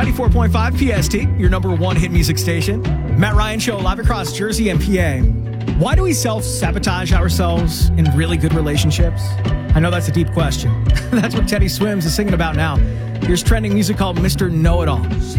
94.5 PST, your number one hit music station. Matt Ryan Show, live across Jersey and PA. Why do we self-sabotage ourselves in really good relationships? I know that's a deep question. That's what Teddy Swims is singing about now. Here's trending music called Mr. Know-It-All.